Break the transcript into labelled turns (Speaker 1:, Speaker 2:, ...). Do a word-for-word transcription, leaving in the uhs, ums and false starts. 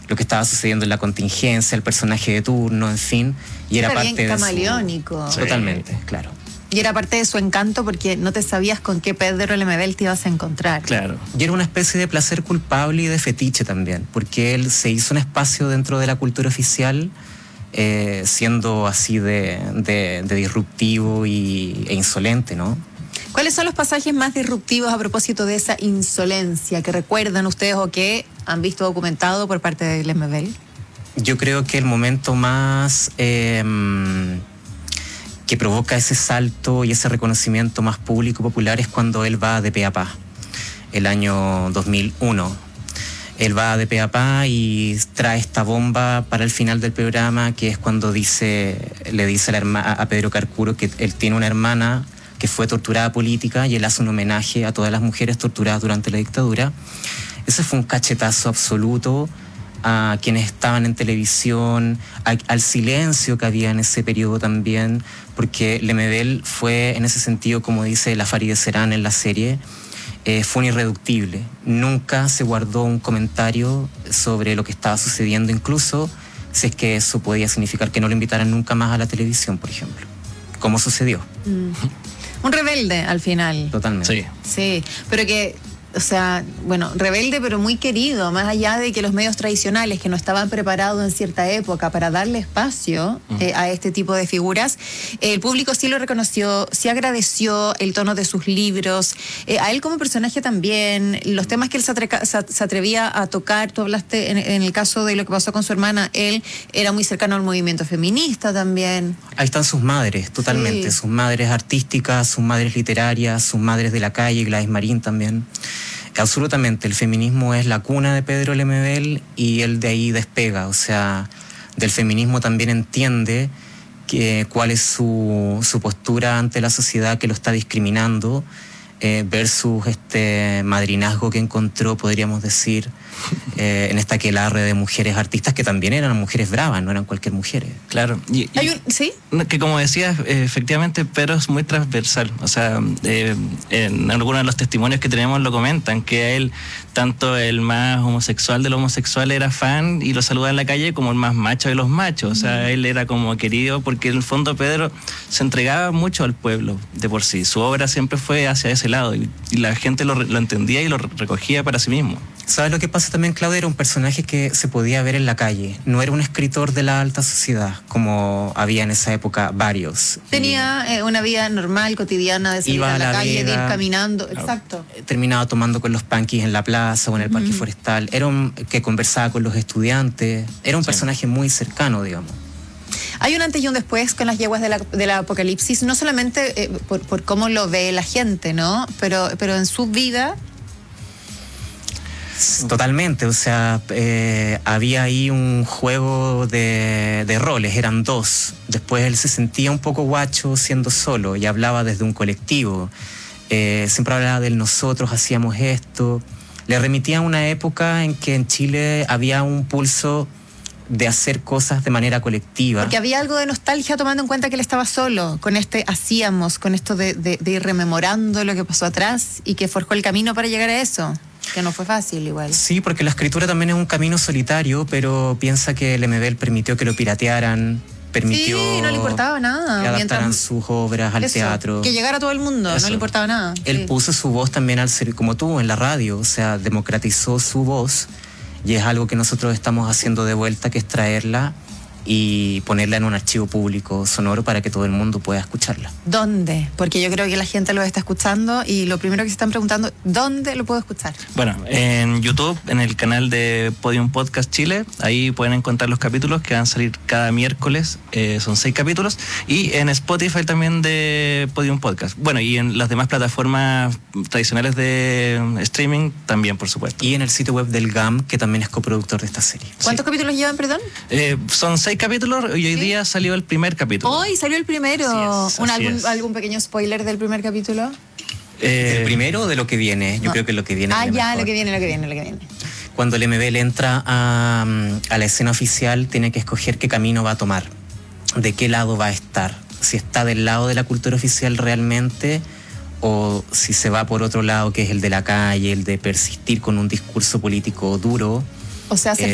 Speaker 1: lo que estaba sucediendo en la contingencia, el personaje de turno, en fin, y era, era parte bien
Speaker 2: camaleónico.
Speaker 1: De su... Totalmente, sí. Claro.
Speaker 2: Y era parte de su encanto porque no te sabías con qué Pedro Lemebel te ibas a encontrar.
Speaker 1: Claro. Y era una especie de placer culpable y de fetiche también, porque él se hizo un espacio dentro de la cultura oficial, eh, siendo así de, de, de disruptivo y, e insolente, ¿no?
Speaker 2: ¿Cuáles son los pasajes más disruptivos a propósito de esa insolencia que recuerdan ustedes o que han visto documentado por parte de Lemebel?
Speaker 1: Yo creo que el momento más eh, que provoca ese salto y ese reconocimiento más público popular es cuando él va de pe a pa, el año dos mil uno. Él va de pe a pa y trae esta bomba para el final del programa, que es cuando dice, le dice a, la herma, a Pedro Carcuro que él tiene una hermana que fue torturada política y él hace un homenaje a todas las mujeres torturadas durante la dictadura. Ese fue un cachetazo absoluto a quienes estaban en televisión, a, al silencio que había en ese periodo también, porque Lemebel fue, en ese sentido, como dice la Farideh Serán en la serie, eh, fue un irreductible. Nunca se guardó un comentario sobre lo que estaba sucediendo, incluso si es que eso podía significar que no lo invitaran nunca más a la televisión, por ejemplo, como sucedió.
Speaker 2: Mm. Un rebelde, al final.
Speaker 1: Totalmente.
Speaker 2: Sí. Sí, pero que, o sea, bueno, rebelde pero muy querido, más allá de que los medios tradicionales que no estaban preparados en cierta época para darle espacio uh-huh. eh, a este tipo de figuras, eh, el público sí lo reconoció, sí agradeció el tono de sus libros, eh, a él como personaje también, los temas que él se, atre- se atrevía a tocar. Tú hablaste en, en el caso de lo que pasó con su hermana, él era muy cercano al movimiento feminista también.
Speaker 1: Ahí están sus madres, totalmente, sí. Sus madres artísticas, sus madres literarias, sus madres de la calle, Gladys Marín también. Absolutamente, el feminismo es la cuna de Pedro Lemebel y él de ahí despega, o sea, del feminismo también entiende que, cuál es su, su postura ante la sociedad que lo está discriminando, eh, versus este madrinazgo que encontró, podríamos decir, eh, en esta aquelarre de mujeres artistas que también eran mujeres bravas, no eran cualquier mujeres.
Speaker 3: Claro. Y, y,
Speaker 2: ¿Hay un, ¿Sí?
Speaker 3: Que como decías, eh, efectivamente Pedro es muy transversal. O sea, eh, en algunos de los testimonios que tenemos lo comentan, que a él, tanto el más homosexual de los homosexuales era fan y lo saludaba en la calle, como el más macho de los machos. O sea, mm. él era como querido porque en el fondo Pedro se entregaba mucho al pueblo de por sí. Su obra siempre fue hacia ese lado y, y la gente lo, lo entendía y lo recogía para sí mismo.
Speaker 1: ¿Sabes lo que pasa también, Claudia? Era un personaje que se podía ver en la calle. No era un escritor de la alta sociedad, como había en esa época varios.
Speaker 2: Tenía eh, una vida normal, cotidiana, de salir
Speaker 1: iba
Speaker 2: a la,
Speaker 1: la
Speaker 2: calle,
Speaker 1: vega,
Speaker 2: de ir caminando. Exacto.
Speaker 1: Terminaba tomando con los punkis en la plaza o en el parque uh-huh. forestal. Era un que conversaba con los estudiantes. Era un sí. personaje muy cercano, digamos.
Speaker 2: Hay un antes y un después con las yeguas de la, del apocalipsis, no solamente eh, por, por cómo lo ve la gente, ¿no? Pero, pero en su vida...
Speaker 1: Totalmente, o sea, eh, había ahí un juego de, de roles, eran dos. Después él se sentía un poco guacho siendo solo y hablaba desde un colectivo. Eh, siempre hablaba del nosotros, hacíamos esto. Le remitía a una época en que en Chile había un pulso de hacer cosas de manera colectiva.
Speaker 2: Porque había algo de nostalgia tomando en cuenta que él estaba solo, con este hacíamos, con esto de, de, de ir rememorando lo que pasó atrás y que forjó el camino para llegar a eso. Que no fue fácil igual.
Speaker 1: Sí, porque la escritura también es un camino solitario, pero piensa que Lemebel permitió que lo piratearan, permitió
Speaker 2: sí, no le importaba nada,
Speaker 1: que adaptaran mientras... sus obras al eso, teatro.
Speaker 2: Que llegara a todo el mundo, eso. No le importaba nada.
Speaker 1: Él
Speaker 2: sí.
Speaker 1: puso su voz también al ser como tú, en la radio, o sea, democratizó su voz y es algo que nosotros estamos haciendo de vuelta, que es traerla y ponerla en un archivo público sonoro para que todo el mundo pueda escucharla.
Speaker 2: ¿Dónde? Porque yo creo que la gente lo está escuchando y lo primero que se están preguntando, ¿dónde lo puedo escuchar?
Speaker 3: Bueno, en YouTube, en el canal de Podium Podcast Chile, ahí pueden encontrar los capítulos que van a salir cada miércoles, eh, son seis capítulos, y en Spotify también de Podium Podcast. Bueno, y en las demás plataformas tradicionales de streaming también, por supuesto.
Speaker 1: Y en el sitio web del G A M, que también es coproductor de esta serie.
Speaker 2: ¿Cuántos sí. capítulos llevan, perdón?
Speaker 3: Eh, son seis capítulos y hoy
Speaker 2: ¿Sí?
Speaker 3: día salió el primer capítulo.
Speaker 2: Hoy salió el primero.
Speaker 3: Es,
Speaker 2: ¿Un algún, algún pequeño spoiler del primer capítulo?
Speaker 1: Eh, ¿El primero o de lo que viene? Yo
Speaker 2: no.
Speaker 1: creo que lo que viene.
Speaker 2: Ah, ya,
Speaker 1: mejor.
Speaker 2: lo que viene, lo que viene, lo que viene.
Speaker 1: Cuando Lemebel entra a, a la escena oficial, tiene que escoger qué camino va a tomar, de qué lado va a estar. Si está del lado de la cultura oficial realmente, o si se va por otro lado, que es el de la calle, el de persistir con un discurso político duro.
Speaker 2: O sea,